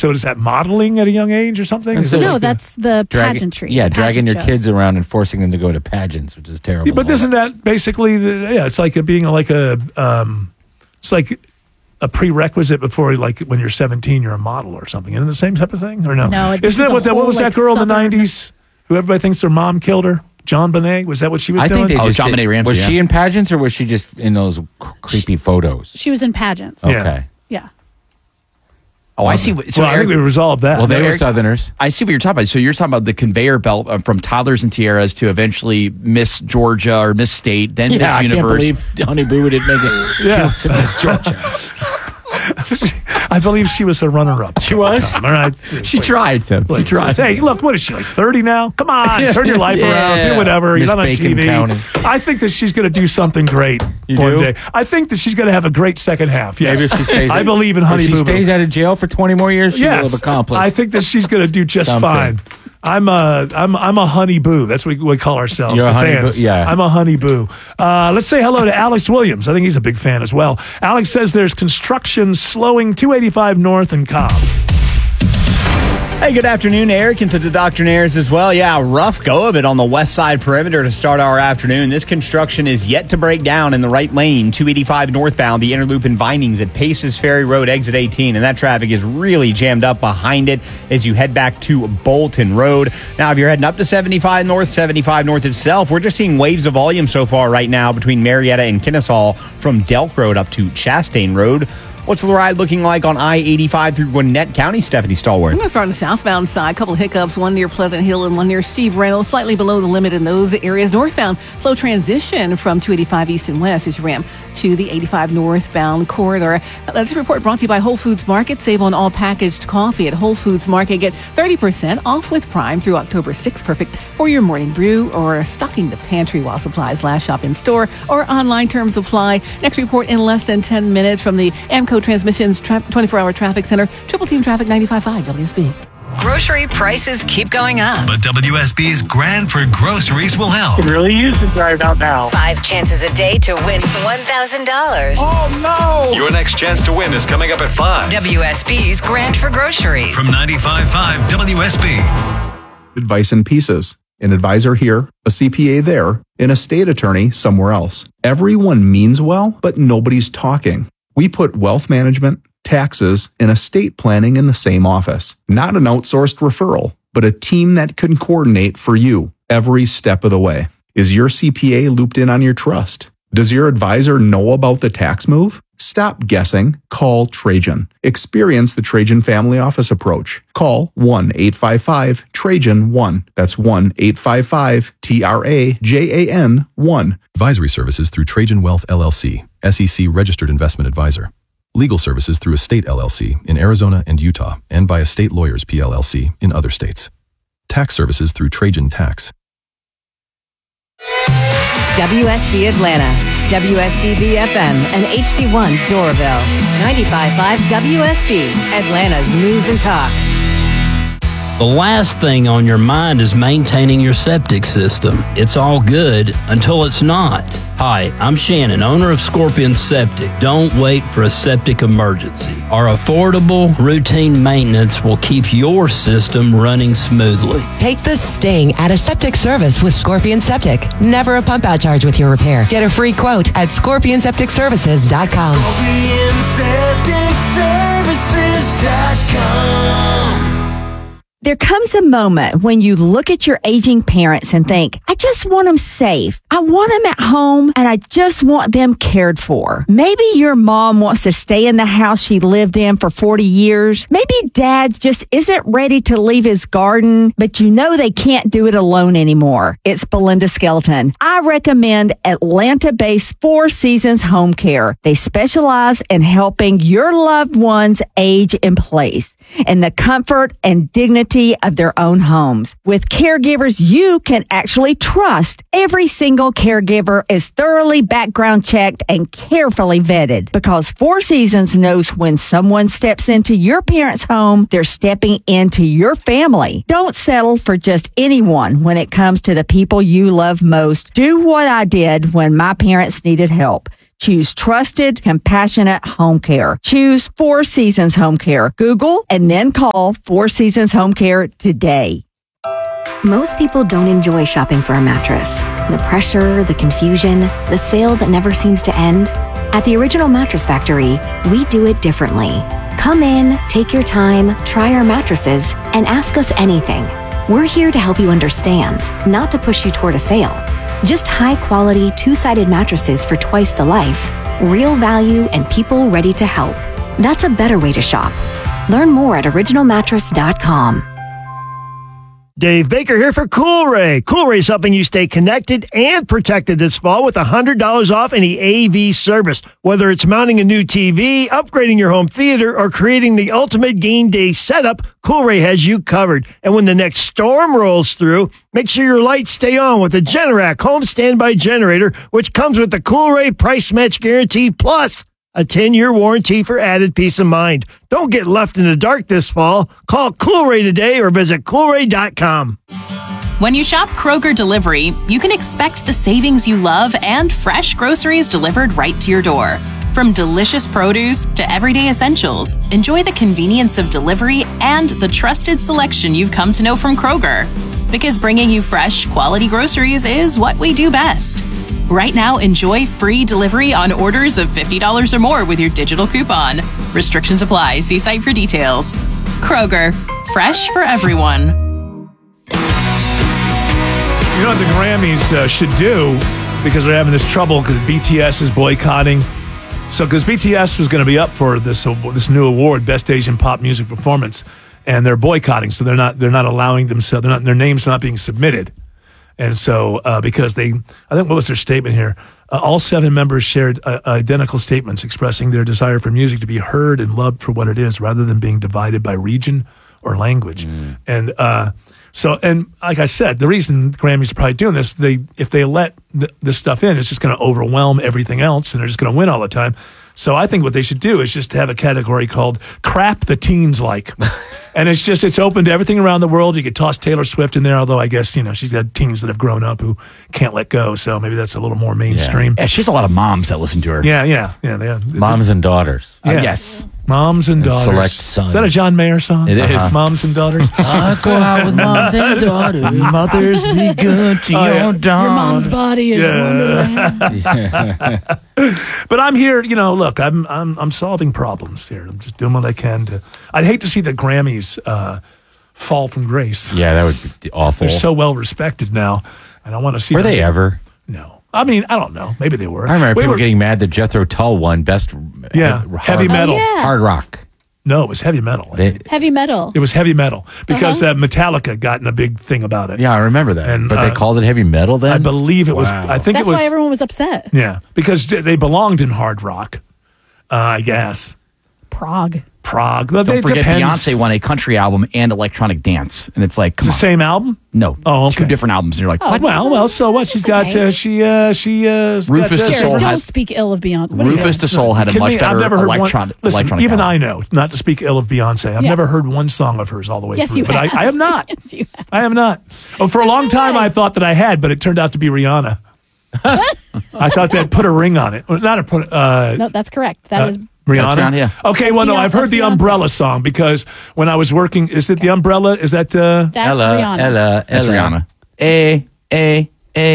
So is that modeling at a young age or something? No, that's the pageantry. Dragging your shows. kids around and forcing them to go to pageants, which is terrible. Yeah, but isn't that basically, it's like being it's like a prerequisite before, like when you're 17, you're a model or something. Isn't it the same type of thing? Or no? No, isn't that what was that girl in the 90s who everybody thinks their mom killed her? John Bonet? Was that what she was doing? I think John Bonet Ramsey. Was she in pageants or was she just in those creepy photos? She was in pageants. Okay. Yeah. Oh, I see. So I think we resolved that. Well, they were Southerners. I see what you're talking about. So you're talking about the conveyor belt from toddlers and tiaras to eventually Miss Georgia or Miss State, then Miss Universe. I can't believe Honey Boo didn't make it. Yeah. She was Miss Georgia. I believe she was a runner-up. She was? All right. She tried, Tim. She tried. Hey, look, what is she, like 30 now? Come on, turn your life around. Do whatever. You're Miss not on Bacon TV. County. I think that she's going to do something great one day. I think that she's going to have a great second half. Yes. Maybe if she stays I believe in Honey Boo Boo. If Boo she stays out of jail for 20 more years, she will have accomplished. I think that she's going to do just something. fine. I'm a honey boo. That's what we call ourselves. You're the a honey fans. boo? Yeah. I'm a honey boo. Let's say hello to Alex Williams. I think he's a big fan as well. Alex says there's construction slowing 285 North in Cobb. Hey, good afternoon, Eric, and to the Doctrinaires as well. Yeah, rough go of it on the west side perimeter to start our afternoon. This construction is yet to break down in the right lane, 285 northbound, the interloop in Vinings at Paces Ferry Road, exit 18, and that traffic is really jammed up behind it as you head back to Bolton Road. Now, if you're heading up to 75 North itself, we're just seeing waves of volume so far right now between Marietta and Kennesaw from Delk Road up to Chastain Road. What's the ride looking like on I-85 through Gwinnett County, Stephanie Stallworth? I'm going to start on the southbound side. A couple of hiccups, one near Pleasant Hill and one near Steve Reynolds, slightly below the limit in those areas. Northbound, slow transition from 285 east and west as you ramp to the 85 northbound corridor. This report brought to you by Whole Foods Market. Save on all packaged coffee at Whole Foods Market. Get 30% off with Prime through October 6th. Perfect for your morning brew or stocking the pantry while supplies last. Shop in store or online. Terms apply. Next report in less than 10 minutes from the AMCO Transmissions 24-hour traffic center. Triple Team Traffic 95.5 WSB. Grocery prices keep going up. But WSB's Grand for Groceries will help. Could really use the drive out now. 5 chances a day to win $1,000. Oh, no! Your next chance to win is coming up at 5. WSB's Grand for Groceries. From 95.5 WSB. Advice in pieces. An advisor here, a CPA there, and a state attorney somewhere else. Everyone means well, but nobody's talking. We put wealth management, taxes, and estate planning in the same office. Not an outsourced referral, but a team that can coordinate for you every step of the way. Is your CPA looped in on your trust? Does your advisor know about the tax move? Stop guessing. Call Trajan. Experience the Trajan Family Office approach. Call 1-855-TRAJAN-1. That's 1-855-TRAJAN-1. Advisory services through Trajan Wealth LLC, SEC registered investment advisor. Legal services through Estate LLC in Arizona and Utah and by Estate Lawyers PLLC in other states. Tax services through Trajan Tax. WSB Atlanta, WSB BFM, and HD1 Doraville. 95.5 WSB, Atlanta's News and Talk. The last thing on your mind is maintaining your septic system. It's all good until it's not. Hi, I'm Shannon, owner of Scorpion Septic. Don't wait for a septic emergency. Our affordable, routine maintenance will keep your system running smoothly. Take the sting out of septic service with Scorpion Septic. Never a pump out charge with your repair. Get a free quote at scorpionsepticservices.com. ScorpionSepticServices.com. There comes a moment when you look at your aging parents and think, I just want them safe. I want them at home and I just want them cared for. Maybe your mom wants to stay in the house she lived in for 40 years. Maybe dad just isn't ready to leave his garden, but you know they can't do it alone anymore. It's Belinda Skelton. I recommend Atlanta-based Four Seasons Home Care. They specialize in helping your loved ones age in place in the comfort and dignity of their own homes. With caregivers you can actually trust, every single caregiver is thoroughly background checked and carefully vetted because Four Seasons knows when someone steps into your parents' home, they're stepping into your family. Don't settle for just anyone when it comes to the people you love most. Do what I did when my parents needed help. Choose trusted, compassionate home care. Choose Four Seasons Home Care. Google and then call Four Seasons Home Care today. Most people don't enjoy shopping for a mattress. The pressure, the confusion, the sale that never seems to end. At the Original Mattress Factory, we do it differently. Come in, take your time, try our mattresses, and ask us anything. We're here to help you understand, not to push you toward a sale. Just high-quality, two-sided mattresses for twice the life, real value, and people ready to help. That's a better way to shop. Learn more at originalmattress.com. Dave Baker here for Coolray. Coolray is helping you stay connected and protected this fall with $100 off any AV service. Whether it's mounting a new TV, upgrading your home theater, or creating the ultimate game day setup, Coolray has you covered. And when the next storm rolls through, make sure your lights stay on with the Generac home standby generator, which comes with the Coolray price match guarantee plus a 10-year warranty for added peace of mind. Don't get left in the dark this fall. Call Coolray today or visit Coolray.com. When you shop Kroger Delivery, you can expect the savings you love and fresh groceries delivered right to your door. From delicious produce to everyday essentials, enjoy the convenience of delivery and the trusted selection you've come to know from Kroger. Because bringing you fresh, quality groceries is what we do best. Right now, enjoy free delivery on orders of $50 or more with your digital coupon. Restrictions apply. See site for details. Kroger, fresh for everyone. You know what the Grammys should do, because they're having this trouble because BTS is boycotting. So because BTS was going to be up for this new award, Best Asian Pop Music Performance, and they're boycotting, so they're not allowing themselves. Their names are not being submitted. And so, because I think, what was their statement here? All 7 members shared identical statements expressing their desire for music to be heard and loved for what it is, rather than being divided by region or language. And and like I said, the reason Grammys are probably doing this, if they let this stuff in, it's just going to overwhelm everything else, and they're just going to win all the time. So I think what they should do is just have a category called Crap the Teens Like. And it's open to everything around the world. You could toss Taylor Swift in there, although I guess, she's got teens that have grown up who can't let go. So maybe that's a little more mainstream. Yeah, she has a lot of moms that listen to her. Yeah. Moms and daughters. Yes. Moms and daughters. Select sons. Is that a John Mayer song? It is. Moms and daughters. I go out with moms and daughters. Mothers be good to your daughters. Your mom's body is Wonderland. But I'm here, look, I'm solving problems here. I'm just doing what I can to. I'd hate to see the Grammys fall from grace. Yeah, that would be awful. They're so well respected now, and I want to see. Were they ever? No. I mean, I don't know. Maybe they were. I remember people getting mad that Jethro Tull won best heavy metal. Hard rock. No, it was heavy metal. Heavy metal. It was heavy metal because Metallica got in a big thing about it. Yeah, I remember that. But they called it heavy metal then? I believe it was. I think That's it was. why everyone was upset. Yeah, because they belonged in hard rock, I guess. Prog. Don't forget Beyonce won a country album and electronic dance. And it's like, it's the same album? No. Oh, okay. 2 different albums. And you're like, what? Well, so what? She's got, Rufus Du Sol Don't speak ill of Beyonce. Rufus Du Sol had a much better electronic even album. I know, not to speak ill of Beyonce. I've never heard one song of hers all the way Yes, through. you But have. I have not. Yes, you have. I have not. Oh, for a long time, I thought that I had, but it turned out to be Rihanna. I thought they'd put a ring on it. Not a put. No, that's correct. That is Rihanna? That's yeah. Okay, That's well, no, Beyonce. I've heard the That's Umbrella song because when I was working, is it the Umbrella? Is that That's Rihanna. That's Rihanna.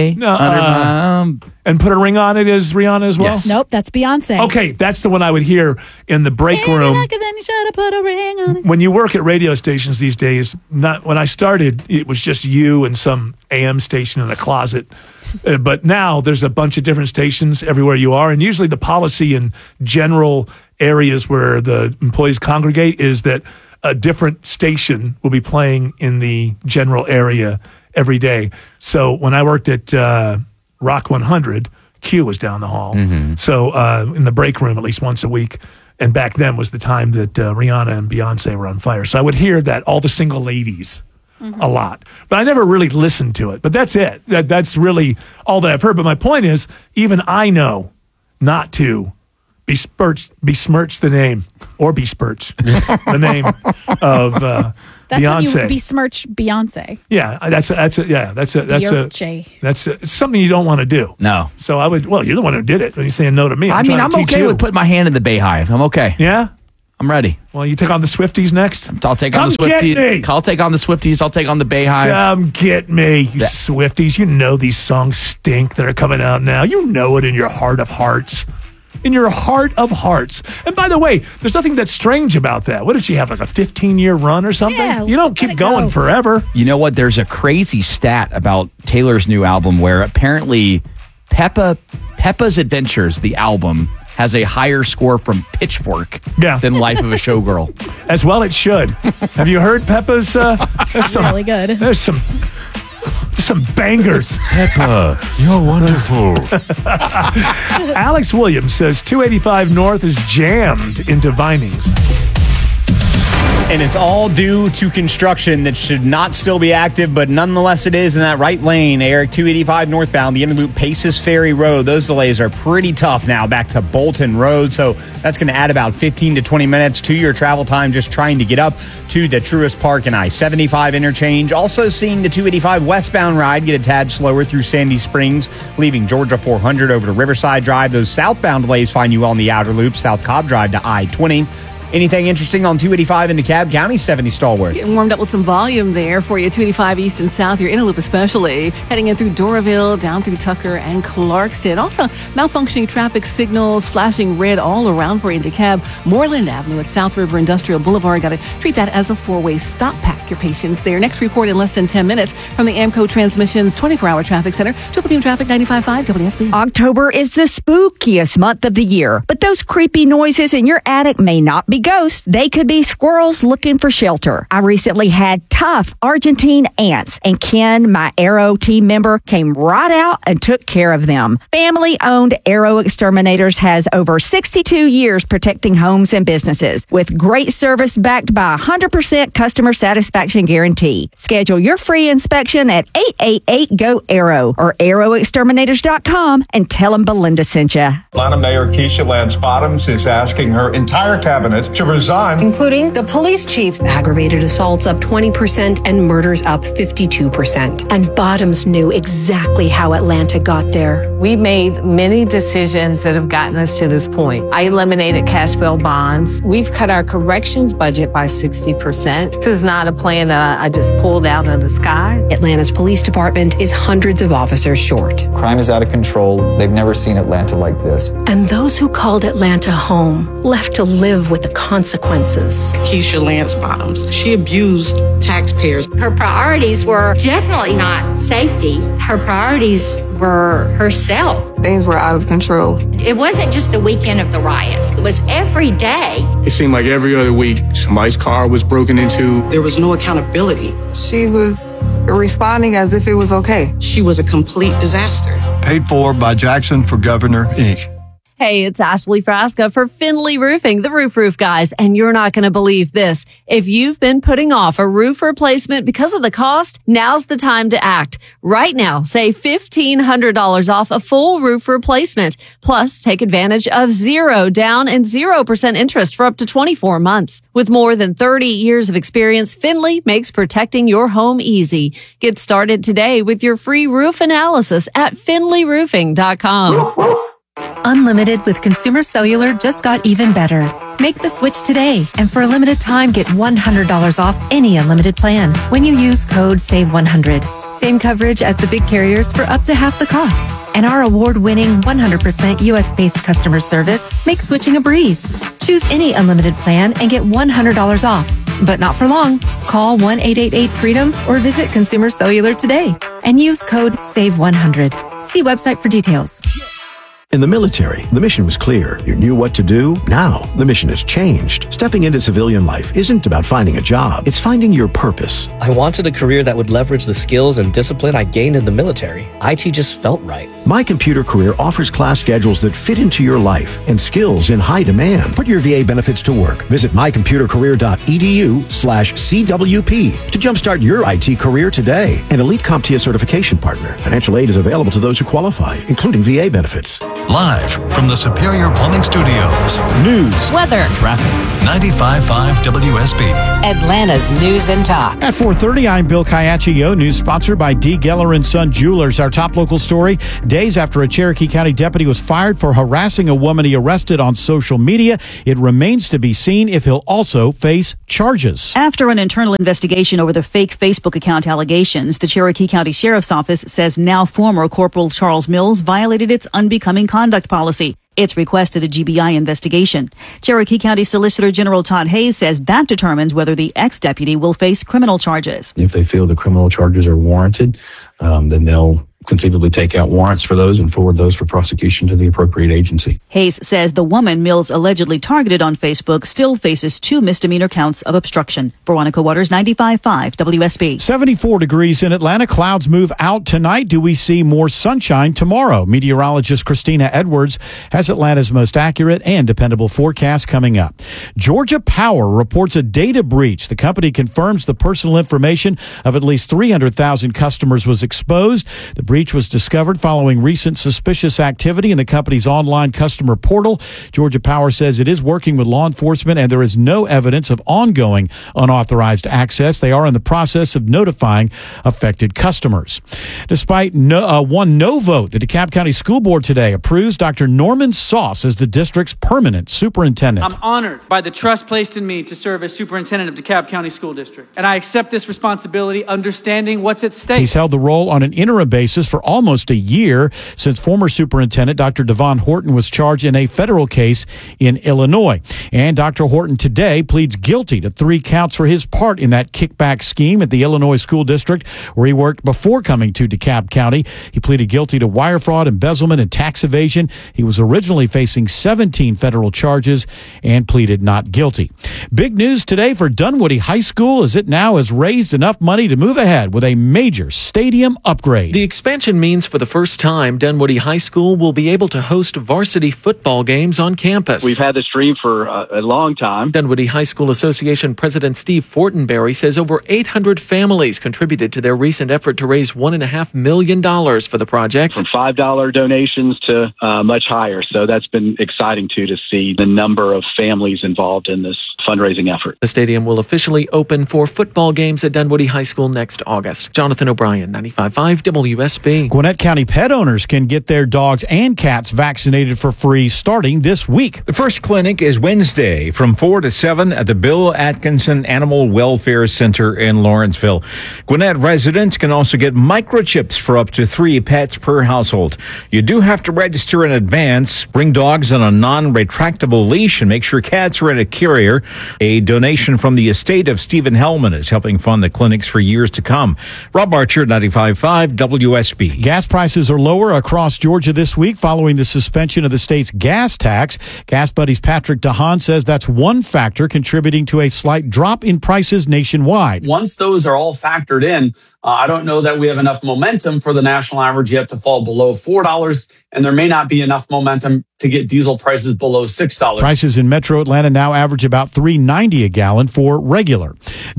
No, and put a ring on it is Rihanna as well? Yes. Nope, that's Beyonce. Okay, that's the one I would hear in the break room. Then you should have put a ring on it. When you work at radio stations these days, not when I started, it was just you and some AM station in a closet. But now there's a bunch of different stations everywhere you are. And usually the policy in general areas where the employees congregate is that a different station will be playing in the general area every day. So when I worked at Rock 100, Q was down the hall. Mm-hmm. So in the break room at least once a week. And back then was the time that Rihanna and Beyonce were on fire. So I would hear that, all the single ladies, a lot. But I never really listened to it. But that's it. That's really all that I've heard. But my point is, even I know not to besmirch the name, or besmirch the name of That's Beyonce. when you besmirch Beyonce. Yeah, that's something you don't want to do. No. So I would. Well, you're the one who did it. You're saying no to me. I'm trying to teach okay you. with putting my hand in the Bayhive. I'm okay. Yeah. I'm ready. Well, you take on the Swifties next. I'll take on the Swifties. I'll take on the Swifties. I'll take on the Bayhive. Come get me, you Swifties. You know these songs stink that are coming out now. You know it in your heart of hearts. In your heart of hearts. And by the way, there's nothing that's strange about that. What did she have, like a 15-year run or something? Yeah, you don't keep going forever. You know what? There's a crazy stat about Taylor's new album where apparently Peppa's Adventures, the album, has a higher score from Pitchfork than Life of a Showgirl. As well it should. Have you heard Peppa's? Really good. There's some bangers. Peppa, you're wonderful. Alex Williams says 285 North is jammed into Vinings. And it's all due to construction that should not still be active, but nonetheless it is in that right lane. Eric, 285 northbound, the Interloop Paces Ferry Road. Those delays are pretty tough now back to Bolton Road. So that's going to add about 15 to 20 minutes to your travel time just trying to get up to the Truist Park and I-75 interchange. Also seeing the 285 westbound ride get a tad slower through Sandy Springs, leaving Georgia 400 over to Riverside Drive. Those southbound delays find you on the outer loop, South Cobb Drive to I-20. Anything interesting on 285 in DeKalb County, Stephanie Stallworth? Getting warmed up with some volume there for you, 285 east and south, your Interloop especially, heading in through Doraville, down through Tucker and Clarkston. Also, malfunctioning traffic signals, flashing red all around for you in DeKalb. Moreland Avenue at South River Industrial Boulevard. Got to treat that as a four-way stop. Pack your patience there. Next report in less than 10 minutes from the AMCO Transmissions 24-hour traffic center. Triple Team Traffic 95.5 WSB. October is the spookiest month of the year, but those creepy noises in your attic may not be ghosts. They could be squirrels looking for shelter. I recently had tough Argentine ants, and Ken, my Arrow team member, came right out and took care of them. Family-owned Arrow Exterminators has over 62 years protecting homes and businesses with great service backed by a 100% customer satisfaction guarantee. Schedule your free inspection at 888-GO-ARROW or arrowexterminators.com and tell them Belinda sent you. Atlanta Mayor Keisha Lance Bottoms is asking her entire cabinet to resign. Including the police chief. Aggravated assaults up 20% and murders up 52%. And Bottoms knew exactly how Atlanta got there. We made many decisions that have gotten us to this point. I eliminated cash bail bonds. We've cut our corrections budget by 60%. This is not a plan that I just pulled out of the sky. Atlanta's police department is hundreds of officers short. Crime is out of control. They've never seen Atlanta like this. And those who called Atlanta home left to live with the consequences. Keisha Lance Bottoms, she abused taxpayers. Her priorities were definitely not safety. Her priorities were herself. Things were out of control. It wasn't just the weekend of the riots. It was every day. It seemed like every other week somebody's car was broken into. There was no accountability. She was responding as if it was okay. She was a complete disaster. Paid for by Jackson for Governor, Inc. Hey, it's Ashley Frasca for Finley Roofing, the Roof guys, and you're not going to believe this. If you've been putting off a roof replacement because of the cost, now's the time to act. Right now, save $1,500 off a full roof replacement. Plus, take advantage of 0 down and 0% interest for up to 24 months. With more than 30 years of experience, Finley makes protecting your home easy. Get started today with your free roof analysis at finleyroofing.com. Unlimited with Consumer Cellular just got even better. Make the switch today, and for a limited time, get $100 off any unlimited plan when you use code SAVE100. Same coverage as the big carriers for up to half the cost. And our award-winning 100% US-based customer service makes switching a breeze. Choose any unlimited plan and get $100 off. But not for long. Call 1-888-FREEDOM or visit Consumer Cellular today and use code SAVE100. See website for details. In the military, the mission was clear. You knew what to do. Now, the mission has changed. Stepping into civilian life isn't about finding a job. It's finding your purpose. I wanted a career that would leverage the skills and discipline I gained in the military. IT just felt right. My Computer Career offers class schedules that fit into your life and skills in high demand. Put your VA benefits to work. Visit mycomputercareer.edu/CWP to jumpstart your IT career today. An Elite CompTIA certification partner. Financial aid is available to those who qualify, including VA benefits. Live from the Superior Plumbing Studios. News, weather, traffic. 95.5 WSB. Atlanta's News and Talk. At 4:30, I'm Bill Caiaccio. News sponsored by D. Geller & Son Jewelers. Our top local story, days after a Cherokee County deputy was fired for harassing a woman he arrested on social media, it remains to be seen if he'll also face charges. After an internal investigation over the fake Facebook account allegations, the Cherokee County Sheriff's Office says now former Corporal Charles Mills violated its unbecoming conduct policy. It's requested a GBI investigation. Cherokee County Solicitor General Todd Hayes says that determines whether the ex-deputy will face criminal charges. If they feel the criminal charges are warranted, then they'll conceivably take out warrants for those and forward those for prosecution to the appropriate agency. Hayes says the woman Mills allegedly targeted on Facebook still faces 2 misdemeanor counts of obstruction. Veronica Waters, 95.5 WSB. 74 degrees in Atlanta. Clouds move out tonight. Do we see more sunshine tomorrow? Meteorologist Christina Edwards has Atlanta's most accurate and dependable forecast coming up. Georgia Power reports a data breach. The company confirms the personal information of at least 300,000 customers was exposed. The breach was discovered following recent suspicious activity in the company's online customer portal. Georgia Power says it is working with law enforcement and there is no evidence of ongoing unauthorized access. They are in the process of notifying affected customers. Despite one no vote, the DeKalb County School Board today approves Dr. Norman Sauce as the district's permanent superintendent. I'm honored by the trust placed in me to serve as superintendent of DeKalb County School District, and I accept this responsibility, understanding what's at stake. He's held the role on an interim basis for almost a year since former superintendent Dr. Devon Horton was charged in a federal case in Illinois. And Dr. Horton today pleads guilty to 3 counts for his part in that kickback scheme at the Illinois School District where he worked before coming to DeKalb County. He pleaded guilty to wire fraud, embezzlement, and tax evasion. He was originally facing 17 federal charges and pleaded not guilty. Big news today for Dunwoody High School as it now has raised enough money to move ahead with a major stadium upgrade. The expansion means for the first time, Dunwoody High School will be able to host varsity football games on campus. We've had this dream for a long time. Dunwoody High School Association President Steve Fortenberry says over 800 families contributed to their recent effort to raise $1.5 million for the project. From $5 donations to much higher. So that's been exciting, too, to see the number of families involved in this fundraising effort. The stadium will officially open for football games at Dunwoody High School next August. Jonathan O'Brien, 95.5 WSB. Gwinnett County pet owners can get their dogs and cats vaccinated for free starting this week. The first clinic is Wednesday from 4 to 7 at the Bill Atkinson Animal Welfare Center in Lawrenceville. Gwinnett residents can also get microchips for up to 3 pets per household. You do have to register in advance. Bring dogs on a non-retractable leash and make sure cats are in a carrier. A donation from the estate of Stephen Hellman is helping fund the clinics for years to come. Rob Archer, 95.5 WSB. Gas prices are lower across Georgia this week following the suspension of the state's gas tax. Gas Buddy's Patrick DeHaan says that's one factor contributing to a slight drop in prices nationwide. Once those are all factored in, I don't know that we have enough momentum for the national average yet to fall below $4, and there may not be enough momentum to get diesel prices below $6. Prices in Metro Atlanta now average about $3.90 a gallon for regular.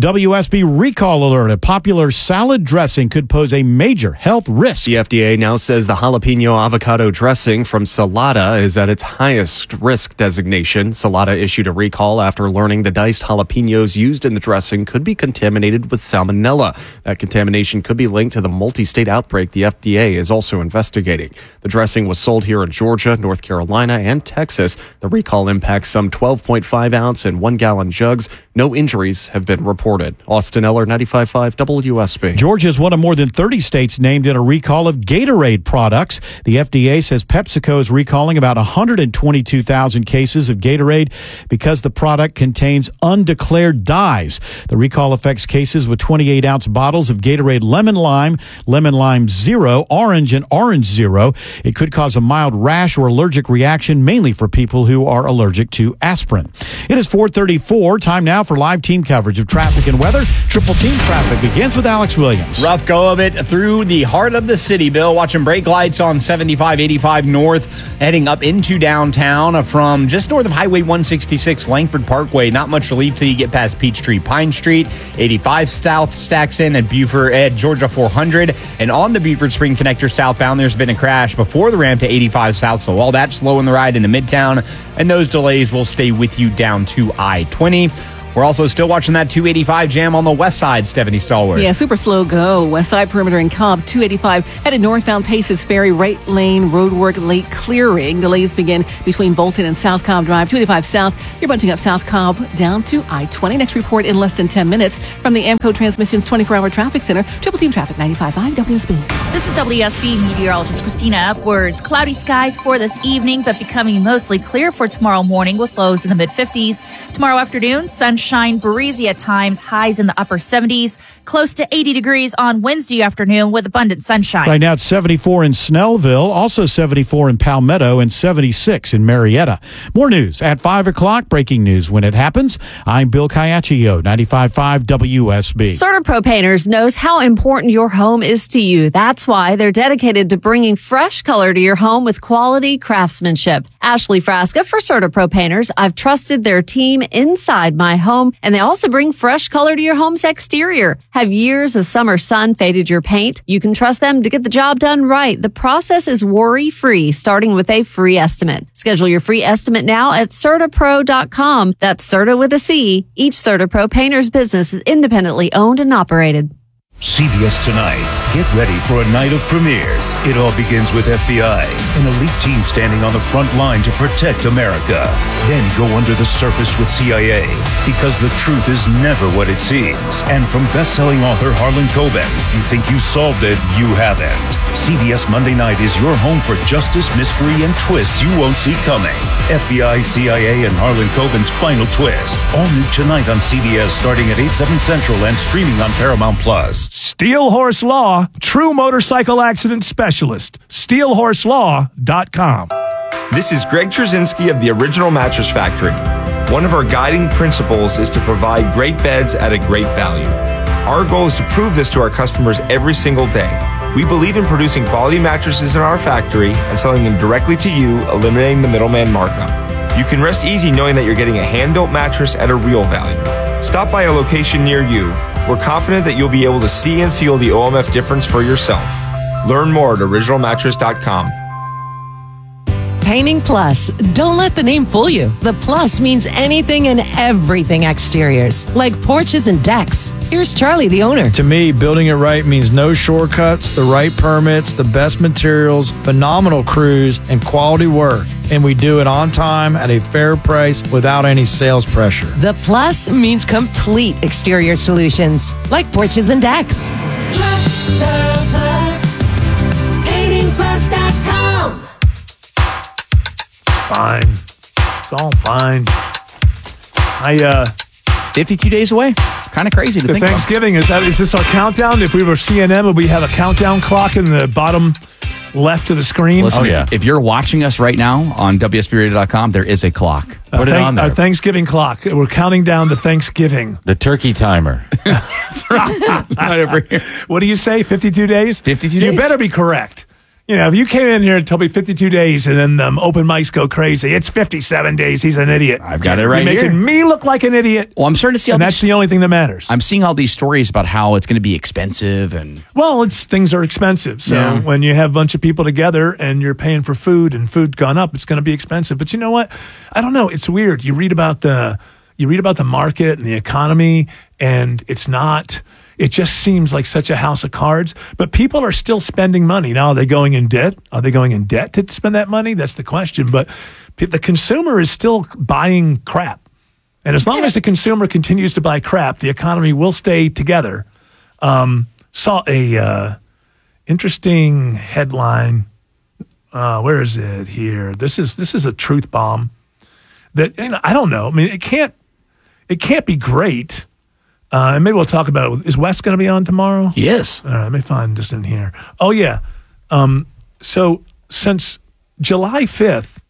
WSB recall alert. A popular salad dressing could pose a major health risk. The FDA now says the jalapeno avocado dressing from Salata is at its highest risk designation. Salata issued a recall after learning the diced jalapenos used in the dressing could be contaminated with salmonella. That contamination could be linked to the multi-state outbreak the FDA is also investigating. The dressing was sold here in Georgia, North Carolina, and Texas. The recall impacts some 12.5 ounce and 1 gallon jugs. No injuries have been reported. Austin Eller, 95.5 WSB. Georgia is one of more than 30 states named in a recall of Gatorade products. The FDA says PepsiCo is recalling about 122,000 cases of Gatorade because the product contains undeclared dyes. The recall affects cases with 28-ounce bottles of Gatorade Lemon Lime Zero, Orange, and Orange Zero. It could cause a mild rash or allergic reaction reaction, mainly for people who are allergic to aspirin. It is 4:34. Time now for live team coverage of traffic and weather. Triple Team Traffic begins with Alex Williams. Rough go of it through the heart of the city, Bill. Watching brake lights on 75, 85 north, heading up into downtown from just north of Highway 166, Langford Parkway. Not much relief till you get past Peachtree, Pine Street. 85 south stacks in at Buford at Georgia 400. And on the Buford Spring Connector southbound, there's been a crash before the ramp to 85 south. So all that's slowing the ride into Midtown. And those delays will stay with you down to I-20. We're also still watching that 285 jam on the west side, Stephanie Stallworth. Yeah, super slow go. West side perimeter and Cobb, 285. Headed northbound Paces Ferry, right lane, roadwork, late clearing. Delays begin between Bolton and South Cobb Drive, 285 south. You're bunching up South Cobb down to I-20. Next report in less than 10 minutes from the AMCO Transmissions 24-hour traffic center. Triple Team Traffic, 95.5 WSB. This is WSB meteorologist Christina Upwards. Cloudy skies for this evening, but becoming mostly clear for tomorrow morning with lows in the mid-50s. Tomorrow afternoon, sunshine, breezy at times, highs in the upper 70s, close to 80 degrees on Wednesday afternoon with abundant sunshine. Right now it's 74 in Snellville, also 74 in Palmetto, and 76 in Marietta. More news at 5 o'clock. Breaking news when it happens. I'm Bill Caiaccio, 95.5 WSB. CertaPro Painters knows how important your home is to you. That's why they're dedicated to bringing fresh color to your home with quality craftsmanship. Ashley Frasca for CertaPro Painters. I've trusted their team inside my home, and they also bring fresh color to your home's exterior. Have years of summer sun faded your paint? You can trust them to get the job done right. The process is worry-free, starting with a free estimate. Schedule your free estimate now at CertaPro.com. That's Certa with a C. Each CertaPro Painters business is independently owned and operated. CBS Tonight. Get ready for a night of premieres. It all begins with FBI, an elite team standing on the front line to protect America. Then go under the surface with CIA, because the truth is never what it seems. And from best-selling author Harlan Coben, you think you solved it, you haven't. CBS Monday Night is your home for justice, mystery, and twists you won't see coming. FBI, CIA, and Harlan Coben's final twist. All new tonight on CBS, starting at 8/7 Central and streaming on Paramount+. Steel Horse Law, true motorcycle accident specialist. SteelHorseLaw.com. This is Greg Trzynski of the Original Mattress Factory. One of our guiding principles is to provide great beds at a great value. Our goal is to prove this to our customers every single day. We believe in producing quality mattresses in our factory and selling them directly to you, eliminating the middleman markup. You can rest easy knowing that you're getting a hand-built mattress at a real value. Stop by a location near you. We're confident that you'll be able to see and feel the OMF difference for yourself. Learn more at originalmattress.com. Painting Plus. Don't let the name fool you. The Plus means anything and everything exteriors, like porches and decks. Here's Charlie, the owner. To me, building it right means no shortcuts, the right permits, the best materials, phenomenal crews, and quality work. And we do it on time at a fair price without any sales pressure. The Plus means complete exterior solutions, like porches and decks. Trust the Plus. PaintingPlus.com. Fine. It's all fine. 52 days away. Kind of crazy to think about. Thanksgiving, is this our countdown? If we were CNN, would we have a countdown clock in the bottom left of the screen? Listen, if you're watching us right now on WSBRadio.com, there is a clock. Put it on there. Our Thanksgiving clock. We're counting down to Thanksgiving. The turkey timer. That's right. Right over here. What do you say? 52 days? 52 days. You better be correct. You know, if you came in here and told me 52 days and then open mics go crazy, it's 57 days. He's an idiot. I've got it right You're making me look like an idiot. Well, I'm starting to see and that's the only thing that matters. I'm seeing all these stories about how it's going to be expensive and... Well, things are expensive. So when you have a bunch of people together and you're paying for food and food gone up, it's going to be expensive. But you know what? I don't know. It's weird. You read about the market and the economy, and it's not... It just seems like such a house of cards, but people are still spending money. Now, are they going in debt? Are they going in debt to spend that money? That's the question. But the consumer is still buying crap. And as long as the consumer continues to buy crap, the economy will stay together. Saw a interesting headline. Where is it here? This is a truth bomb. That I don't know. I mean, it can't be great. And maybe we'll talk about, is Wes going to be on tomorrow? He is. All right, let me find this in here. Oh, yeah. So since July 5th,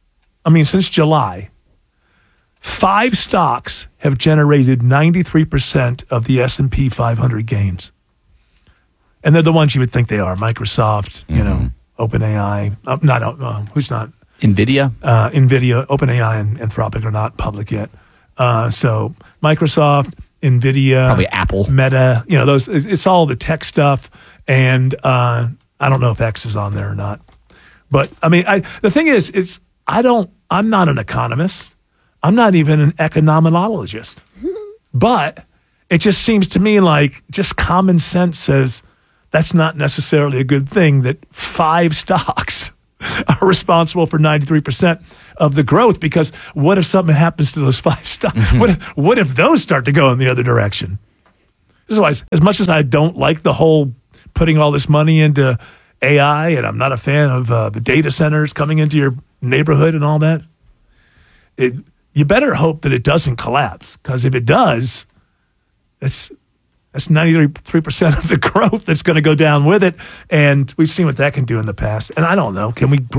since July, 5 stocks have generated 93% of the S&P 500 gains. And they're the ones you would think they are. Microsoft, OpenAI. Who's not? NVIDIA? NVIDIA, OpenAI, and Anthropic are not public yet. So Microsoft, NVIDIA. Probably Apple. Meta. Those. It's all the tech stuff. And I don't know if X is on there or not. But, the thing is, I'm not an economist. I'm not even an economologist. But it just seems to me like just common sense says that's not necessarily a good thing that 5 stocks are responsible for 93% of the growth, because what if something happens to those 5 stocks? What if those start to go in the other direction? This is why, as much as I don't like the whole putting all this money into AI, and I'm not a fan of the data centers coming into your neighborhood and all that, you better hope that it doesn't collapse, because if it does, that's 93% of the growth that's going to go down with it, and we've seen what that can do in the past. And I don't know, can we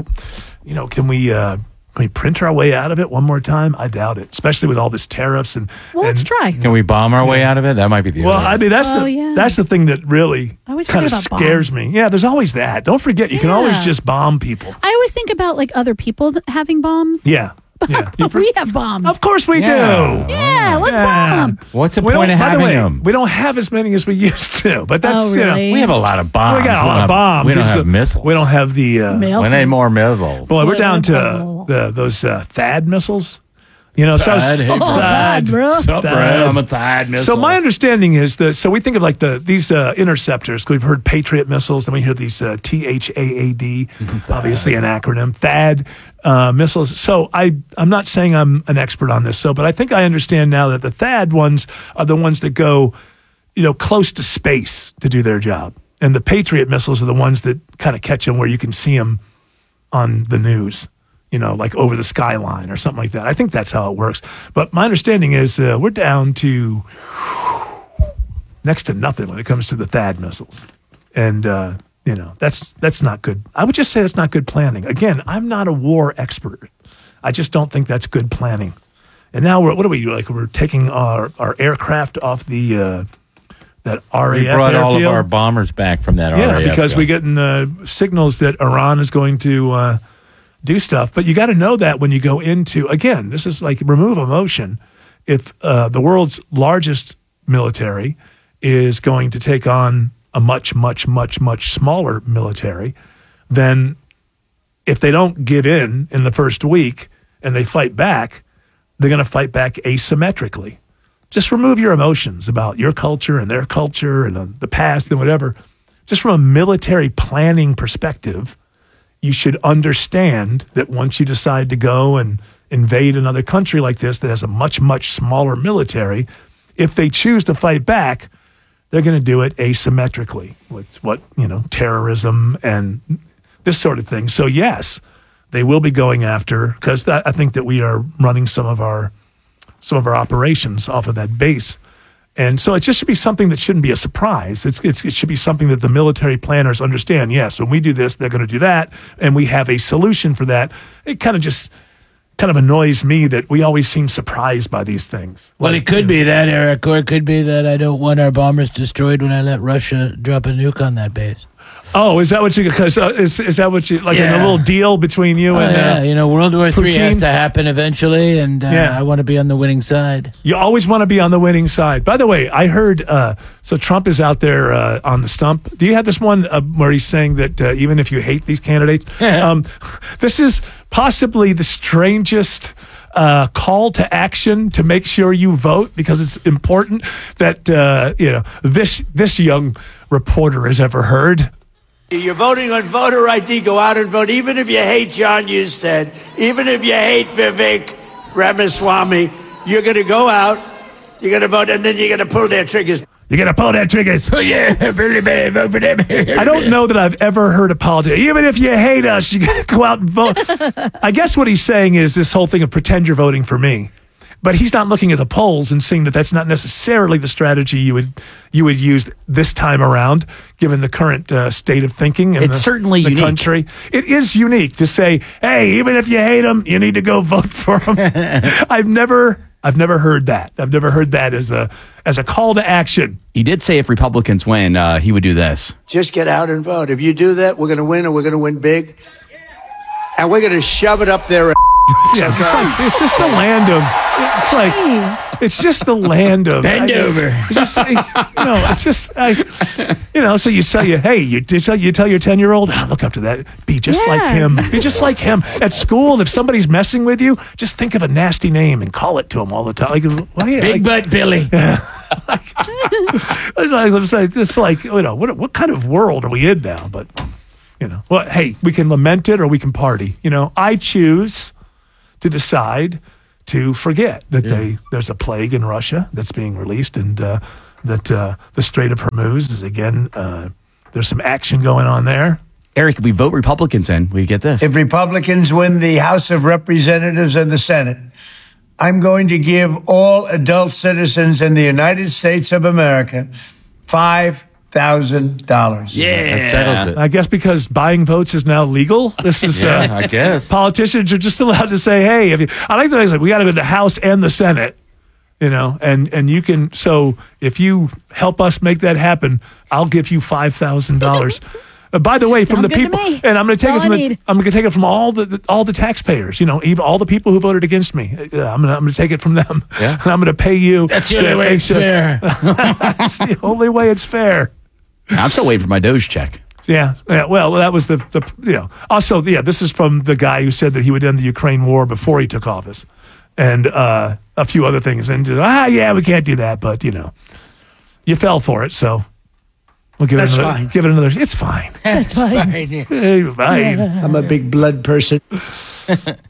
print our way out of it one more time? I doubt it, especially with all this tariffs and. Well, let's try. Can we bomb our way out of it? That might be the. Well, that's the thing that really kind of scares me. Yeah, there's always that. Don't forget, you can always just bomb people. I always think about other people having bombs. Yeah. But we have bombs. Of course we do. Yeah, let's bomb them. What's the point of having them? We don't have as many as we used to, but that's really? We have a lot of bombs. We got a lot of bombs. We don't have missiles. We don't have the. We need more missiles. Boy, we're down to those THAAD missiles. THAAD, bro. I'm a THAAD missile. So my understanding is that we think of these interceptors. We've heard Patriot missiles, and we hear these THAAD, obviously an acronym, THAAD missiles. So I'm not saying I'm an expert on this, but I think I understand now that the THAAD ones are the ones that go, close to space to do their job, and the Patriot missiles are the ones that kind of catch them where you can see them on the news. Like over the skyline or something like that. I think that's how it works. But my understanding is we're down to next to nothing when it comes to the THAAD missiles. And, that's not good. I would just say that's not good planning. Again, I'm not a war expert. I just don't think that's good planning. And now what do we do? We're taking our aircraft off that RAF We brought all of airfield? our bombers back from that RAF. Yeah, because we're getting signals that Iran is going to do stuff. But you got to know that when you go into, again, this is like remove emotion. If the world's largest military is going to take on a much, much, much, much smaller military, then if they don't give in the first week and they fight back, they're going to fight back asymmetrically. Just remove your emotions about your culture and their culture and the past and whatever. Just from a military planning perspective, you should understand that once you decide to go and invade another country like this that has a much, much smaller military, if they choose to fight back, they're going to do it asymmetrically. It's terrorism and this sort of thing. So yes, they will be going after, because I think that we are running some of our operations off of that base. And so it just should be something that shouldn't be a surprise. It should be something that the military planners understand. Yes, when we do this, they're going to do that, and we have a solution for that. It kind of annoys me that we always seem surprised by these things. Well, it could be that, Eric, or it could be that I don't want our bombers destroyed when I let Russia drop a nuke on that base. Oh, is that what you? Because is that what you like in a little deal between you and? World War III has to happen eventually, and I want to be on the winning side. You always want to be on the winning side. By the way, I heard so Trump is out there on the stump. Do you have this one where he's saying that even if you hate these candidates, this is possibly the strangest call to action to make sure you vote, because it's important that this young reporter has ever heard. You're voting on voter ID. Go out and vote. Even if you hate John Husted, even if you hate Vivek Ramaswamy, you're going to go out, you're going to vote, and then you're going to pull their triggers. You're going to pull their triggers. Oh, yeah, really bad. Vote for them. I don't know that I've ever heard a politician, even if you hate us, you got to go out and vote. I guess what he's saying is this whole thing of pretend you're voting for me. But he's not looking at the polls and seeing that that's not necessarily the strategy you would use this time around, given the current state of thinking in It's certainly the unique. country. It is unique to say, hey, even if you hate him, you need to go vote for him. I've never heard that. I've never heard that as a call to action. He did say if Republicans win, he would do this. Just get out and vote. If you do that, we're going to win, and we're going to win big. And we're going to shove it up there. Yeah, it's just the land of. It's like it's just the land of Bend over. It's just, it's just So you tell you tell your 10-year-old, look up to that. Be just like him. Be just like him at school. If somebody's messing with you, just think of a nasty name and call it to him all the time. Big butt Billy. It's like what kind of world are we in now? But well, hey, we can lament it or we can party. I choose to decide to forget that there's a plague in Russia that's being released, and that the Strait of Hormuz is again. There's some action going on there. Eric, if we vote Republicans in, we get this. If Republicans win the House of Representatives and the Senate, I'm going to give all adult citizens in the United States of America $5,000. Yeah, that settles it. I guess because buying votes is now legal. This is I guess politicians are just allowed to say, "Hey, I like the things like we got to go to the House and the Senate." And you can. So if you help us make that happen, I'll give you $5,000. By the way, from the people, and I'm going to take it from all the taxpayers. Even all the people who voted against me. I'm going to take it from them. Yeah. And I'm going to pay you. That's the only way it's fair. That's the only way it's fair. I'm still waiting for my Doge check. Yeah. Well, that was the. Also, this is from the guy who said that he would end the Ukraine war before he took office, and a few other things. And we can't do that, but you fell for it, so we'll give it another. fine. Give it another. It's fine. That's fine. Fine. I'm a big blood person. It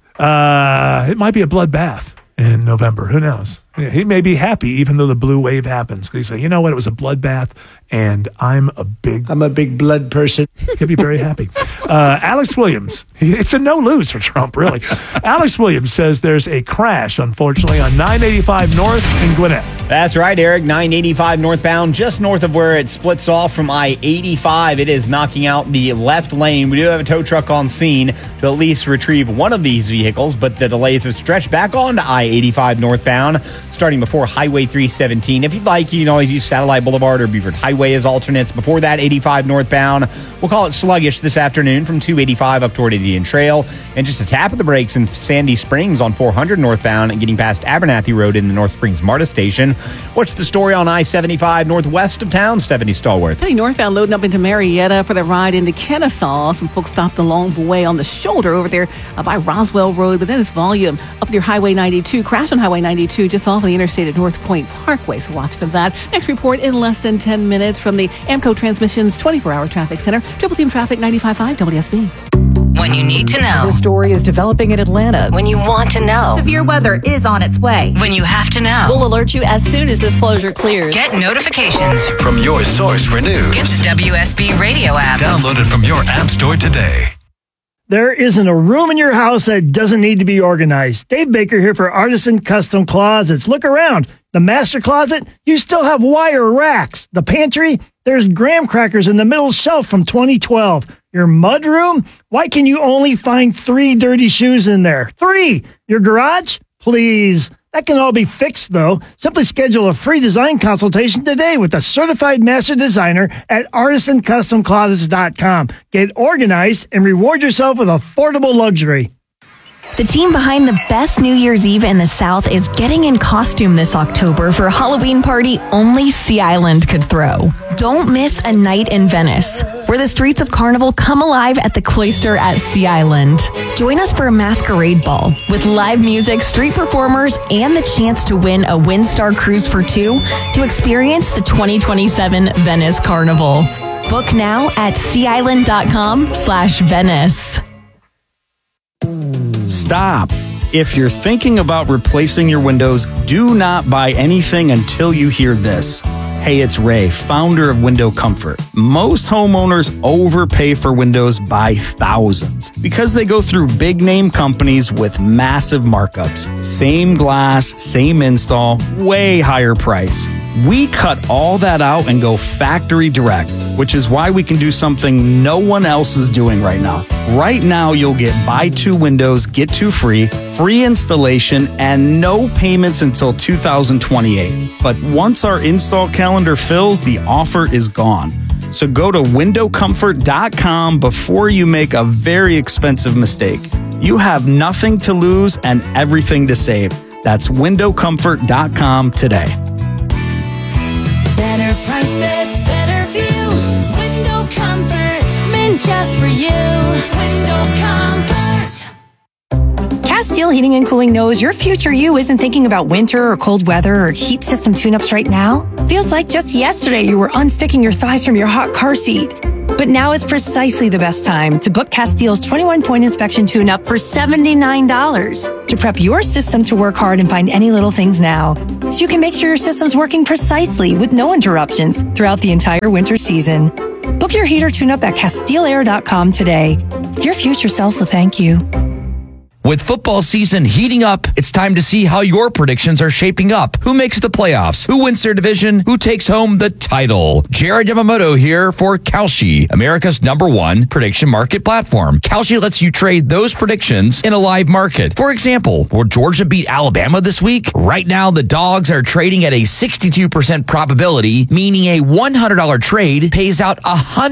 might be a bloodbath in November. Who knows? Yeah, he may be happy even though the blue wave happens. Because he say, you know what? It was a bloodbath, and I'm a big blood person. He'll be very happy. Alex Williams. It's a no-lose for Trump, really. Alex Williams says there's a crash, unfortunately, on 985 North in Gwinnett. That's right, Eric. 985 northbound, just north of where it splits off from I-85. It is knocking out the left lane. We do have a tow truck on scene to at least retrieve one of these vehicles, but the delays have stretched back onto I-85 northbound, starting before Highway 317. If you'd like, you can always use Satellite Boulevard or Beaufort Highway as alternates. Before that, 85 northbound. We'll call it sluggish this afternoon from 285 up toward Indian Trail. And just a tap of the brakes in Sandy Springs on 400 northbound and getting past Abernathy Road in the North Springs MARTA station. What's the story on I-75 northwest of town? Stephanie Stallworth. Heading northbound, loading up into Marietta for the ride into Kennesaw. Some folks stopped along the way on the shoulder over there by Roswell Road, but then it's volume up near Highway 92. Crash on Highway 92 just off the interstate at North Point Parkway, so watch for that. Next report in less than 10 minutes from the AMCO Transmissions 24-hour traffic center. Triple Team Traffic 95.5 WSB. When you need to know. The story is developing in Atlanta. When you want to know. Severe weather is on its way. When you have to know. We'll alert you as soon as this closure clears. Get notifications from your source for news. Get the WSB radio app. Download it from your app store today. There isn't a room in your house that doesn't need to be organized. Dave Baker here for Artisan Custom Closets. Look around. The master closet, you still have wire racks. The pantry, there's graham crackers in the middle shelf from 2012. Your mudroom, why can you only find 3 dirty shoes in there? 3! Your garage? Please. That can all be fixed, though. Simply schedule a free design consultation today with a certified master designer at artisancustomclosets.com. Get organized and reward yourself with affordable luxury. The team behind the best New Year's Eve in the South is getting in costume this October for a Halloween party only Sea Island could throw. Don't miss a night in Venice, where the streets of Carnival come alive at the Cloister at Sea Island. Join us for a masquerade ball with live music, street performers, and the chance to win a Windstar Cruise for 2 to experience the 2027 Venice Carnival. Book now at seaisland.com/Venice. Stop. If you're thinking about replacing your windows, do not buy anything until you hear this. Hey, it's Ray, founder of Window Comfort. Most homeowners overpay for windows by thousands because they go through big name companies with massive markups. Same glass, same install, way higher price. We cut all that out and go factory direct, which is why we can do something no one else is doing right now. Right now, you'll get buy 2 windows, get 2 free, free installation, and no payments until 2028. But once our install calendar fills, the offer is gone. So go to windowcomfort.com before you make a very expensive mistake. You have nothing to lose and everything to save. That's windowcomfort.com today. Better prices, better views. Window Comfort, meant just for you. Window Comfort. Castile Heating and Cooling knows your future you isn't thinking about winter or cold weather or heat system tune-ups right now. Feels like just yesterday you were unsticking your thighs from your hot car seat. But now is precisely the best time to book Castile's 21-point inspection tune-up for $79 to prep your system to work hard and find any little things now, so you can make sure your system's working precisely with no interruptions throughout the entire winter season. Book your heater tune-up at CastileAir.com today. Your future self will thank you. With football season heating up, it's time to see how your predictions are shaping up. Who makes the playoffs? Who wins their division? Who takes home the title? Jared Yamamoto here for Kalshi, America's #1 prediction market platform. Kalshi lets you trade those predictions in a live market. For example, will Georgia beat Alabama this week? Right now, the Dogs are trading at a 62% probability, meaning a $100 trade pays out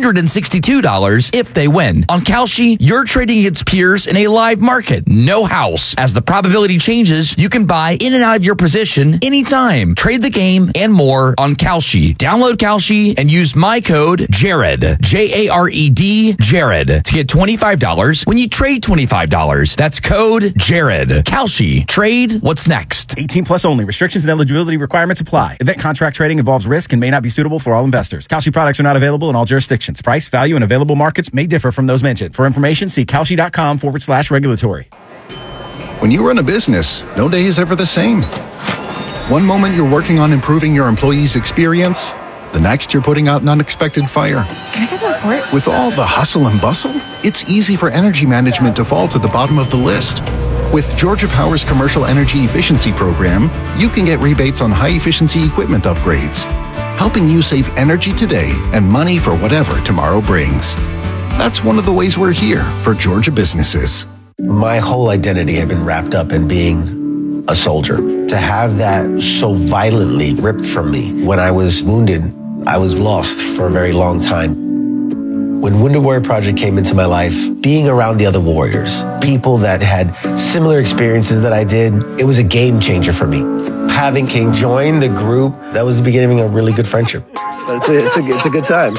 $162 if they win. On Kalshi, you're trading against peers in a live market. No house. As the probability changes, you can buy in and out of your position anytime. Trade the game and more on Kalshi. Download Kalshi and use my code JARED, Jared, Jared, to get $25 when you trade $25. That's code JARED. Kalshi. Trade what's next. 18 plus only. Restrictions and eligibility requirements apply. Event contract trading involves risk and may not be suitable for all investors. Kalshi products are not available in all jurisdictions. Price, value, and available markets may differ from those mentioned. For information, see kalshi.com/regulatory. When you run a business, no day is ever the same. One moment you're working on improving your employees' experience, the next you're putting out an unexpected fire. Can I get the report? With all the hustle and bustle, it's easy for energy management to fall to the bottom of the list. With Georgia Power's Commercial Energy Efficiency Program, you can get rebates on high-efficiency equipment upgrades, helping you save energy today and money for whatever tomorrow brings. That's one of the ways we're here for Georgia businesses. My whole identity had been wrapped up in being a soldier. To have that so violently ripped from me when I was wounded, I was lost for a very long time. When Wounded Warrior Project came into my life, being around the other warriors, people that had similar experiences that I did, it was a game changer for me. Having King join the group, that was the beginning of a really good friendship. It's a good time.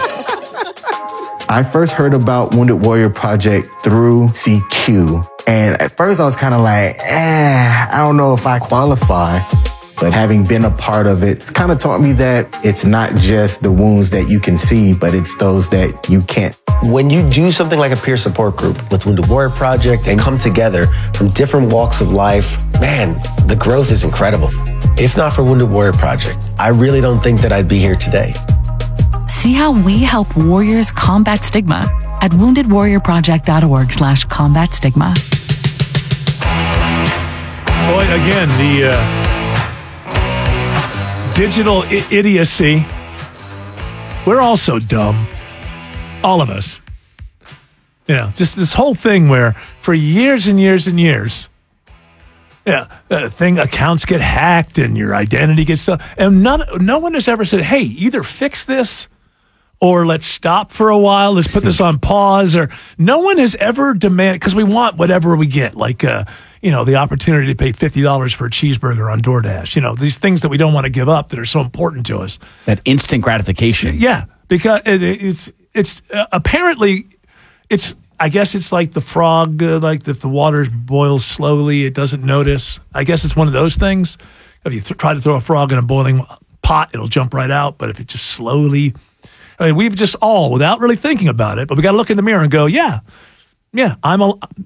I first heard about Wounded Warrior Project through CQ. And at first I was kind of like, I don't know if I qualify. But having been a part of it, it's kind of taught me that it's not just the wounds that you can see, but it's those that you can't. When you do something like a peer support group with Wounded Warrior Project and come together from different walks of life, man, the growth is incredible. If not for Wounded Warrior Project, I really don't think that I'd be here today. See how we help warriors combat stigma at woundedwarriorproject.org/combat stigma. Boy, again, the digital idiocy. We're all so dumb. All of us. You know, just this whole thing where for years and years and years, accounts get hacked and your identity gets stolen. And no one has ever said, hey, either fix this or let's stop for a while. Let's put this on pause. Or no one has ever demanded, because we want whatever we get, like, the opportunity to pay $50 for a cheeseburger on DoorDash. These things that we don't want to give up that are so important to us. That instant gratification. Yeah, because it's apparently, I guess it's like the frog, like if the water boils slowly, it doesn't notice. I guess it's one of those things. If you try to throw a frog in a boiling pot, it'll jump right out. But if it just slowly... I mean, we've just all, without really thinking about it, but we got to look in the mirror and go, yeah,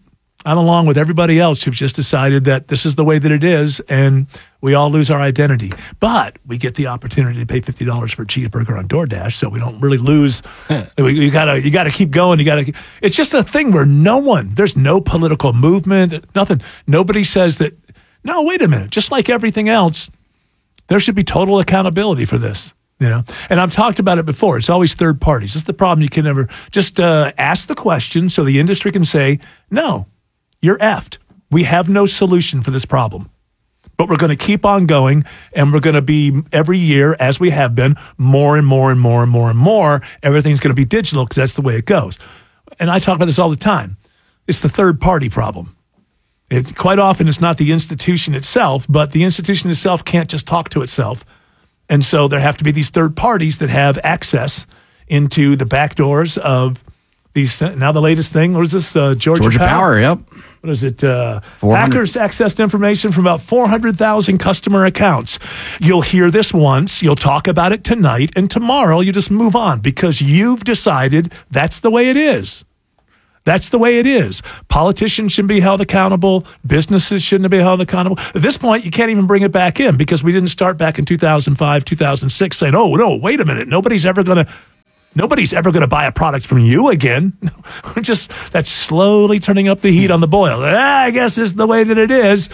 I'm along with everybody else who've just decided that this is the way that it is, and we all lose our identity. But we get the opportunity to pay $50 for a cheeseburger on DoorDash, so we don't really lose. You gotta keep going. It's just a thing where there's no political movement, nothing. Nobody says that, no, wait a minute, just like everything else, there should be total accountability for this. And I've talked about it before. It's always third parties. That's the problem. You can never just ask the question so the industry can say, no, you're effed. We have no solution for this problem. But we're going to keep on going, and we're going to be, every year, as we have been, more and more and more and more and more. Everything's going to be digital because that's the way it goes. And I talk about this all the time. It's the third party problem. Quite often, it's not the institution itself, but the institution itself can't just talk to itself. And so there have to be these third parties that have access into the back doors of these. Now the latest thing, what is this? Georgia Power, yep. What is it? Hackers accessed information from about 400,000 customer accounts. You'll hear this once. You'll talk about it tonight. And tomorrow you just move on because you've decided that's the way it is. That's the way it is. Politicians shouldn't be held accountable. Businesses shouldn't be held accountable. At this point, you can't even bring it back in because we didn't start back in 2005, 2006 saying, oh, no, wait a minute. Nobody's ever going to buy a product from you again. That's slowly turning up the heat on the boil. I guess this is the way that it is.